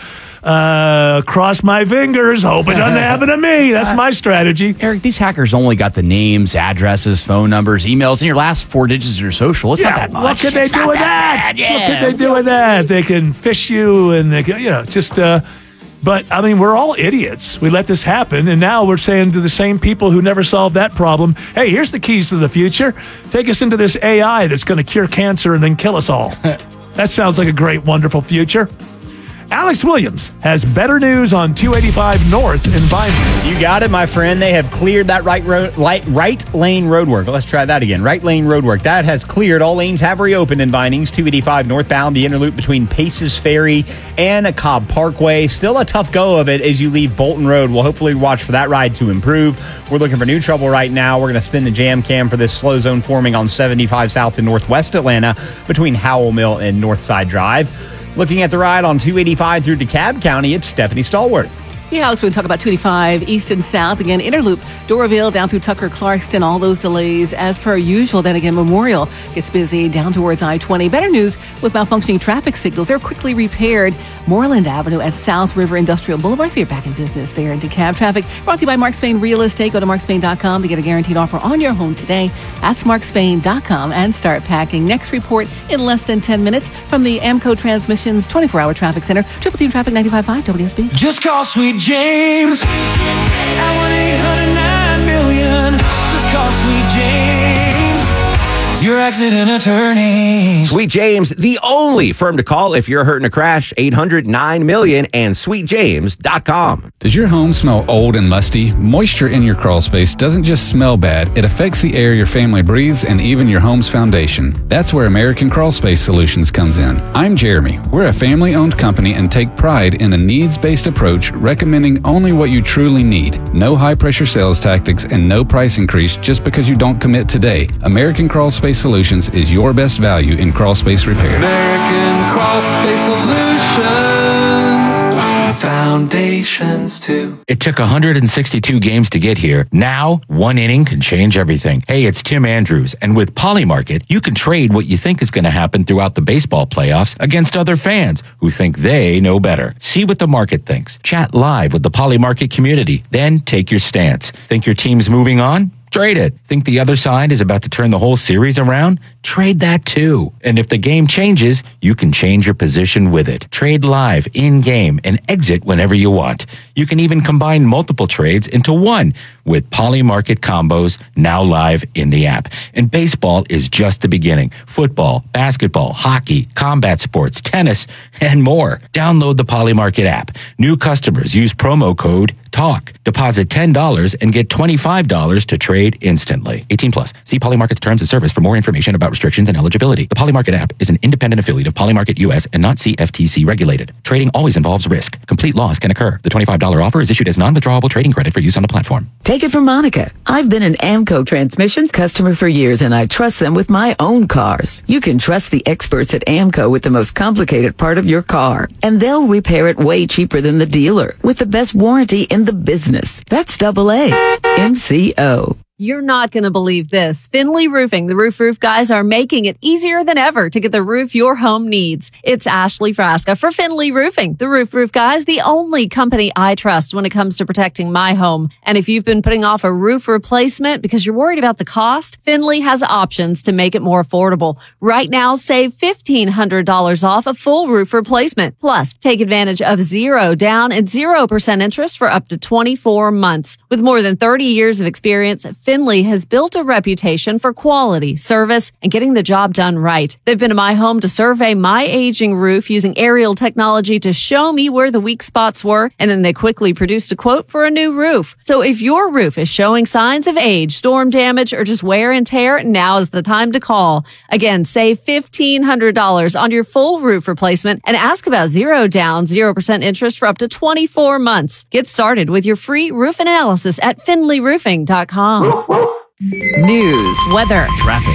Cross my fingers. Hope it doesn't happen to me. That's my strategy. Eric, these hackers only got the names, addresses, phone numbers, emails, and your last 4 digits of your social. It's not that much. What can they do with that? Yeah. What can they do with that? They can fish you and they can, But, I mean, we're all idiots. We let this happen, and now we're saying to the same people who never solved that problem, hey, here's the keys to the future. Take us into this AI that's going to cure cancer and then kill us all. That sounds like a great, wonderful future. Alex Williams has better news on 285 North in Vinings. You got it, my friend. They have cleared that right lane roadwork. Let's try that again. Right lane roadwork. That has cleared. All lanes have reopened in Vinings. 285 northbound, the interloop between Paces Ferry and Cobb Parkway. Still a tough go of it as you leave Bolton Road. We'll hopefully watch for that ride to improve. We're looking for new trouble right now. We're going to spin the jam cam for this slow zone forming on 75 south in northwest Atlanta between Howell Mill and Northside Drive. Looking at the ride on 285 through DeKalb County, it's Stephanie Stallworth. Yeah, Alex, we're going to talk about 285 east and south. Again, Interloop, Doraville, down through Tucker, Clarkston, all those delays as per usual. Then again, Memorial gets busy down towards I-20. Better news with malfunctioning traffic signals. They're quickly repaired. Moreland Avenue at South River Industrial Boulevard. So you're back in business there in DeKalb. Traffic brought to you by Mark Spain Real Estate. Go to markspain.com to get a guaranteed offer on your home today. That's markspain.com and start packing. Next report in less than 10 minutes from the Amco Transmissions 24-hour traffic center. Triple Team Traffic 95.5 WSB. Just call Sweet James at 1-800-9-million. Just call Sweet James, your accident attorney. Sweet James, the only firm to call if you're hurt in a crash. 800-9-million and sweetjames.com. Does your home smell old and musty? Moisture in your crawl space doesn't just smell bad, it affects the air your family breathes and even your home's foundation. That's where American Crawl Space Solutions comes in. I'm Jeremy. We're a family-owned company and take pride in a needs-based approach, recommending only what you truly need. No high-pressure sales tactics and no price increase just because you don't commit today. American Crawl Space Solutions is your best value in crawl space repair. American Crawl Space Solutions, foundations too. It took 162 games to get here. Now, one inning can change everything. Hey, it's Tim Andrews, and with Polymarket, you can trade what you think is going to happen throughout the baseball playoffs against other fans who think they know better. See what the market thinks. Chat live with the Polymarket community. Then take your stance. Think your team's moving on? Trade it. Think the other side is about to turn the whole series around? Trade that too. And if the game changes, you can change your position with it. Trade live, in-game, and exit whenever you want. You can even combine multiple trades into one with Polymarket combos now live in the app. And baseball is just the beginning. Football, basketball, hockey, combat sports, tennis, and more. Download the Polymarket app. New customers use promo code TALK. Deposit $10 and get $25 to trade instantly. 18 plus. See Polymarket's terms of service for more information about restrictions and eligibility. The Polymarket app is an independent affiliate of Polymarket US and not CFTC regulated. Trading always involves risk. Complete loss can occur. The $25 offer is issued as non-withdrawable trading credit for use on the platform. Take it from Monica. I've been an Amco Transmissions customer for years, and I trust them with my own cars. You can trust the experts at Amco with the most complicated part of your car, and they'll repair it way cheaper than the dealer with the best warranty in the business. That's AA. MCO. You're not going to believe this. Finley Roofing, the roof guys, are making it easier than ever to get the roof your home needs. It's Ashley Frasca for Finley Roofing, the roof guys, the only company I trust when it comes to protecting my home. And if you've been putting off a roof replacement because you're worried about the cost, Finley has options to make it more affordable. Right now, save $1,500 off a full roof replacement. Plus, take advantage of 0 down and 0% interest for up to 24 months. With more than 30 years of experience, Finley has built a reputation for quality, service, and getting the job done right. They've been to my home to survey my aging roof using aerial technology to show me where the weak spots were, and then they quickly produced a quote for a new roof. So if your roof is showing signs of age, storm damage, or just wear and tear, now is the time to call. Again, save $1,500 on your full roof replacement and ask about 0 down, 0% interest for up to 24 months. Get started with your free roof analysis at finleyroofing.com. News, weather, traffic.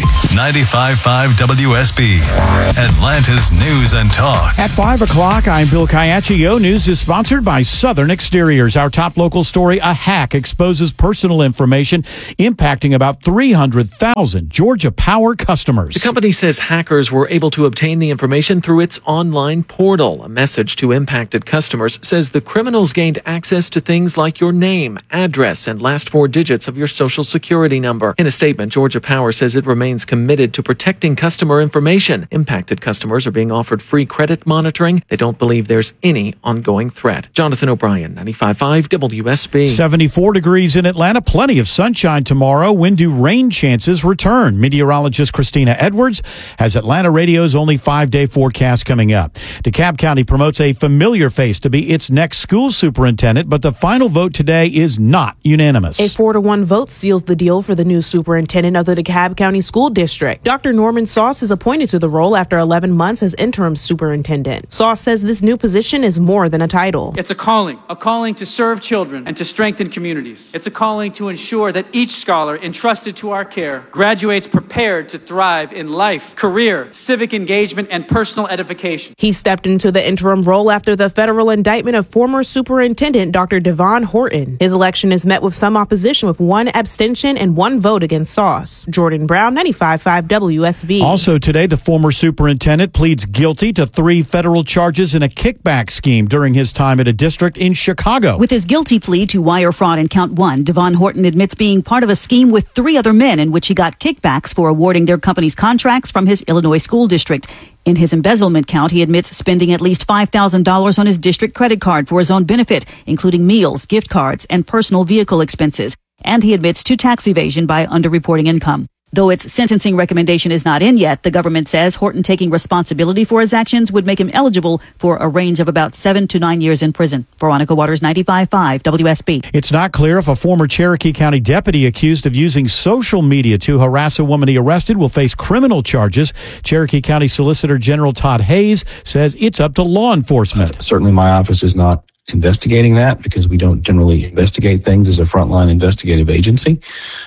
95.5 WSB, Atlanta's News and Talk. At 5 o'clock, I'm Bill Caiaccio. News is sponsored by Southern Exteriors. Our top local story, a hack exposes personal information impacting about 300,000 Georgia Power customers. The company says hackers were able to obtain the information through its online portal. A message to impacted customers says the criminals gained access to things like your name, address, and last 4 digits of your social security number. In a statement, Georgia Power says it remains committed to protecting customer information. Impacted customers are being offered free credit monitoring. They don't believe there's any ongoing threat. Jonathan O'Brien, 95.5 WSB. 74 degrees in Atlanta. Plenty of sunshine tomorrow. Wind to rain chances return. Meteorologist Christina Edwards has Atlanta Radio's only 5-day forecast coming up. DeKalb County promotes a familiar face to be its next school superintendent, but the final vote today is not unanimous. A 4-1 vote seals the deal for the new superintendent of the DeKalb County School District. Dr. Norman Sauce is appointed to the role after 11 months as interim superintendent. Sauce says this new position is more than a title. It's a calling to serve children and to strengthen communities. It's a calling to ensure that each scholar entrusted to our care graduates prepared to thrive in life, career, civic engagement, and personal edification. He stepped into the interim role after the federal indictment of former superintendent Dr. Devon Horton. His election is met with some opposition, with 1 abstention and 1 vote against Sauce. Jordan Brown, 95.5 WSB. Also today, the former superintendent pleads guilty to 3 federal charges in a kickback scheme during his time at a district in Chicago. With his guilty plea to wire fraud in count 1, Devon Horton admits being part of a scheme with 3 other men in which he got kickbacks for awarding their company's contracts from his Illinois school district. In his embezzlement count, he admits spending at least $5,000 on his district credit card for his own benefit, including meals, gift cards, and personal vehicle expenses. And he admits to tax evasion by underreporting income. Though its sentencing recommendation is not in yet, the government says Horton taking responsibility for his actions would make him eligible for a range of about 7 to 9 years in prison. Veronica Waters, 95.5 WSB. It's not clear if a former Cherokee County deputy accused of using social media to harass a woman he arrested will face criminal charges. Cherokee County Solicitor General Todd Hayes says it's up to law enforcement. Certainly my office is not investigating that because we don't generally investigate things as a frontline investigative agency.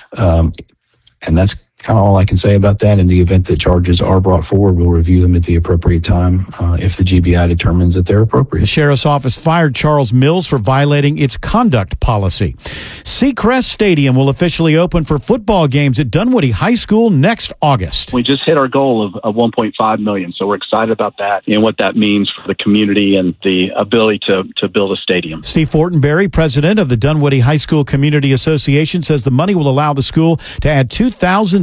And that's kind of all I can say about that. In the event that charges are brought forward, we'll review them at the appropriate time if the GBI determines that they're appropriate. The sheriff's office fired Charles Mills for violating its conduct policy. Seacrest Stadium will officially open for football games at Dunwoody High School next August. We just hit our goal of $1.5 million, so we're excited about that and what that means for the community and the ability to build a stadium. Steve Fortenberry, president of the Dunwoody High School Community Association, says the money will allow the school to add 2,000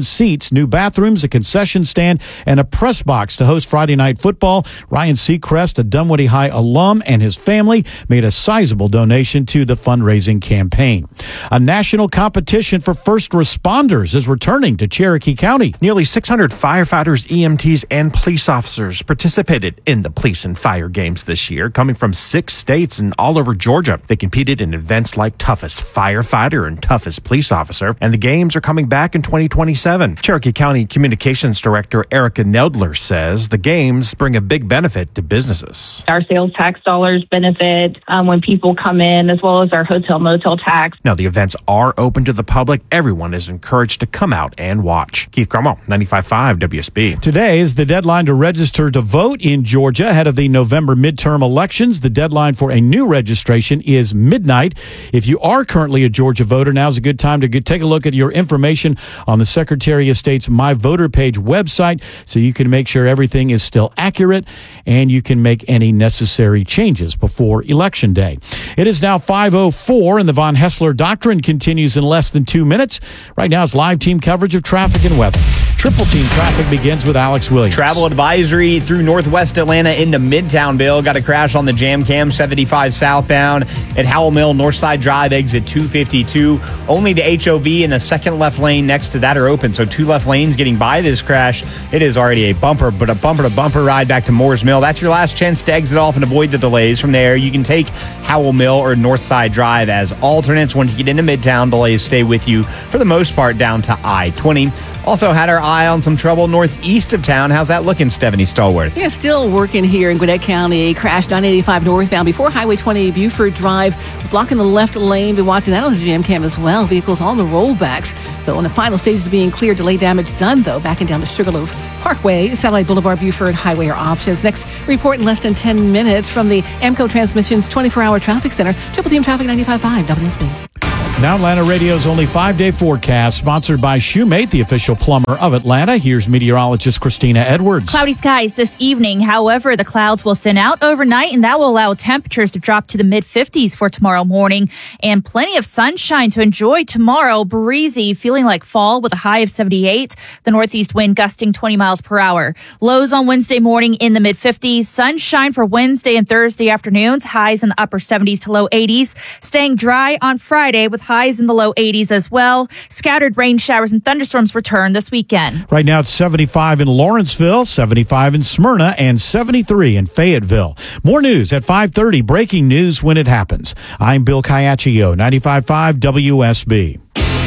seats, new bathrooms, a concession stand, and a press box to host Friday Night Football. Ryan Seacrest, a Dunwoody High alum, and his family made a sizable donation to the fundraising campaign. A national competition for first responders is returning to Cherokee County. Nearly 600 firefighters, EMTs, and police officers participated in the Police and Fire Games this year, coming from 6 states and all over Georgia. They competed in events like Toughest Firefighter and Toughest Police Officer, and the games are coming back in 2027. Cherokee County Communications Director Erica Neldler says the games bring a big benefit to businesses. Our sales tax dollars benefit when people come in, as well as our hotel motel tax. Now, the events are open to the public. Everyone is encouraged to come out and watch. Keith Cromwell, 95.5 WSB. Today is the deadline to register to vote in Georgia ahead of the November midterm elections. The deadline for a new registration is midnight. If you are currently a Georgia voter, now's a good time to take a look at your information on the Secretary of State's My Voter Page website so you can make sure everything is still accurate and you can make any necessary changes before Election Day. It is now 5:04 and the Von Hessler Doctrine continues in less than 2 minutes. Right now is live team coverage of traffic and weather. Triple team traffic begins with Alex Williams. Travel advisory through northwest Atlanta into Midtown, Bill. Got a crash on the Jam Cam 75 southbound at Howell Mill, Northside Drive, exit 252. Only the HOV and the second left lane next to that are open, so 2 left lanes getting by this crash. It is already a bumper, but a bumper-to-bumper ride back to Moores Mill. That's your last chance to exit off and avoid the delays. From there, you can take Howell Mill or Northside Drive as alternates. Once you get into Midtown, delays stay with you for the most part down to I-20. Also had our eye on some trouble northeast of town. How's that looking, Stephanie Stallworth? Yeah, still working here in Gwinnett County. Crash 985 northbound before Highway 20 Buford Drive. Blocking the left lane. Been watching that on the Jam Cam as well. Vehicles on the rollbacks. So in the final stages of being cleared, delay damage done, though. Backing down to Sugarloaf Parkway, Satellite Boulevard, Buford Highway are options. Next report in less than 10 minutes from the AMCO Transmissions 24-hour traffic center. Triple Team Traffic 95.5 WSB. Now Atlanta Radio's only 5-day forecast, sponsored by Shoemate, the official plumber of Atlanta. Here's meteorologist Christina Edwards. Cloudy skies this evening. However, the clouds will thin out overnight, and that will allow temperatures to drop to the mid-50s for tomorrow morning. And plenty of sunshine to enjoy tomorrow. Breezy, feeling like fall with a high of 78. The northeast wind gusting 20 miles per hour. Lows on Wednesday morning in the mid-50s. Sunshine for Wednesday and Thursday afternoons. Highs in the upper 70s to low 80s. Staying dry on Friday with highs in the low 80s as well. Scattered rain showers and thunderstorms return this weekend. Right now it's 75 in Lawrenceville, 75 in Smyrna, and 73 in Fayetteville. More news at 5:30. Breaking news when it happens. I'm Bill Caiaccio, 95.5 WSB.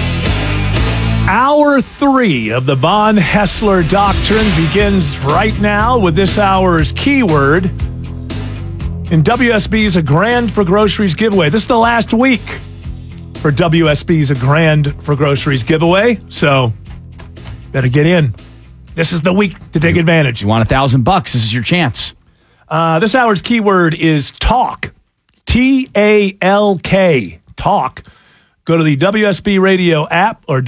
Hour 3 of the Von Hessler Doctrine begins right now with this hour's keyword. In WSB's A Grand for Groceries giveaway. This is the last week for WSB's A Grand for Groceries giveaway. So, better get in. This is the week to take advantage. You want $1,000? This is your chance. This hour's keyword is talk. T-A-L-K. Talk. Go to the WSB Radio app or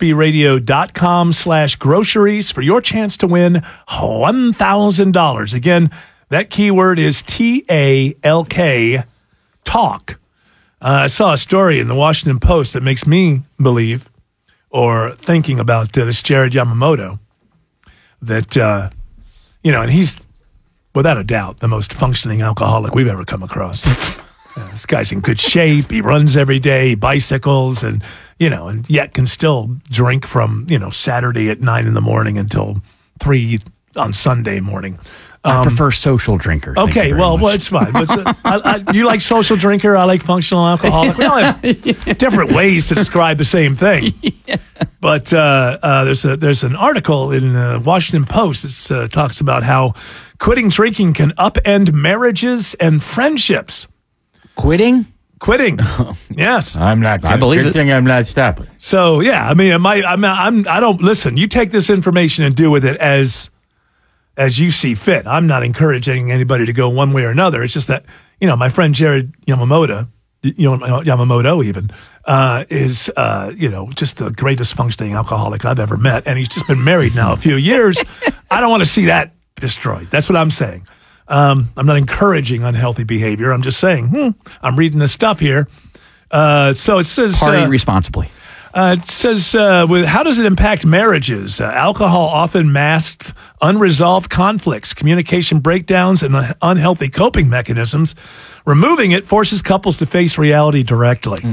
WSBRadio.com/groceries for your chance to win $1,000. Again, that keyword is T-A-L-K. Talk. I saw a story in the Washington Post that makes me believe, or thinking about this Jared Yamamoto, that, and he's, without a doubt, the most functioning alcoholic we've ever come across. This guy's in good shape. He runs every day, he bicycles, and yet can still drink from, Saturday at 9 in the morning until 3 on Sunday morning. I prefer social drinker. Okay, well, it's fine. You like social drinker, I like functional alcoholic. We all have different ways to describe the same thing. Yeah. But there's an article in Washington Post that talks about how quitting drinking can upend marriages and friendships. Quitting? Yes. I'm not. I believe it. I'm not stopping. So yeah, I mean, I don't listen. You take this information and do with it as you see fit. I'm not encouraging anybody to go one way or another. It's just that, my friend Jared Yamamoto even, is, just the greatest functioning alcoholic I've ever met. And he's just been married now a few years. I don't want to see that destroyed. That's what I'm saying. I'm not encouraging unhealthy behavior. I'm just saying, I'm reading this stuff here. So it says... Party responsibly. It says, how does it impact marriages? Alcohol often masks unresolved conflicts, communication breakdowns, and unhealthy coping mechanisms. Removing it forces couples to face reality directly.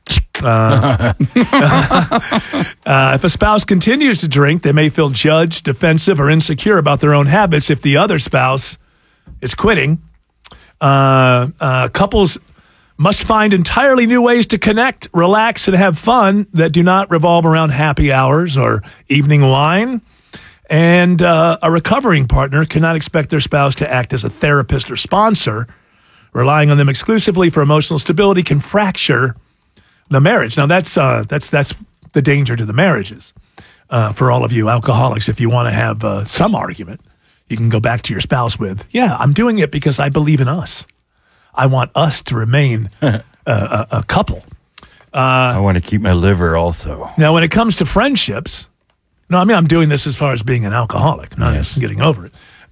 If a spouse continues to drink, they may feel judged, defensive, or insecure about their own habits if the other spouse is quitting. Couples must find entirely new ways to connect, relax, and have fun that do not revolve around happy hours or evening wine. And a recovering partner cannot expect their spouse to act as a therapist or sponsor. Relying on them exclusively for emotional stability can fracture the marriage. Now, that's the danger to the marriages. For all of you alcoholics, if you want to have some argument, you can go back to your spouse with, yeah, I'm doing it because I believe in us. I want us to remain a couple. I want to keep my liver also. Now, when it comes to friendships, no, I mean, I'm doing this as far as being an alcoholic, not just getting over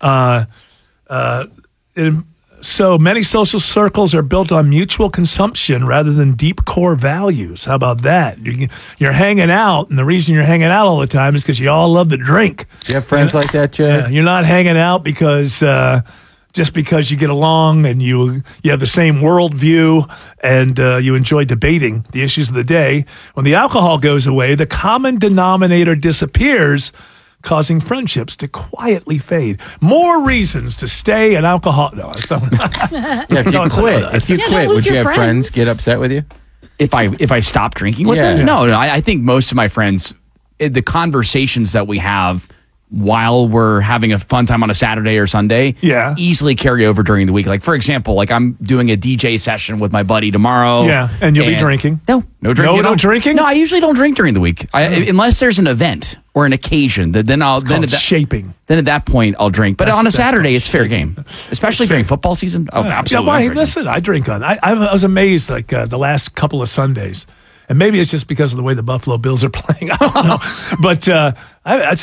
it. So many social circles are built on mutual consumption rather than deep core values. How about that? You're hanging out, and the reason you're hanging out all the time is because you all love to drink. You have friends like that, Jay? Yeah, you're not hanging out because just because you get along and you have the same worldview and you enjoy debating the issues of the day. When the alcohol goes away, the common denominator disappears, causing friendships to quietly fade. More reasons to stay an alcoholic. No, if you quit, would you have friends get upset with you? If I stop drinking with them? No. I think most of my friends, the conversations that we have while we're having a fun time on a Saturday or Sunday, easily carry over during the week. Like, for example, I'm doing a DJ session with my buddy tomorrow. Yeah, and you'll be drinking? No drinking. No drinking? No, I usually don't drink during the week. Unless there's an event or an occasion, then I'll... shaping. Then at that point, I'll drink. But on a Saturday, it's fair game. Especially during football season. Oh, absolutely. Yeah, listen, I drink on... I was amazed, the last couple of Sundays. And maybe it's just because of the way the Buffalo Bills are playing. I don't know. But